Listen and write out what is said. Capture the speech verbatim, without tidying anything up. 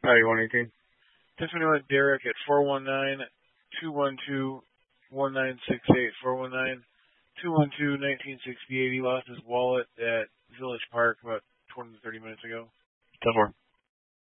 Hi, one eighteen. Tiffany went Derek at four one nine, two one two, one nine six eight, four one nine, two one two, nineteen sixty-eight. He lost his wallet at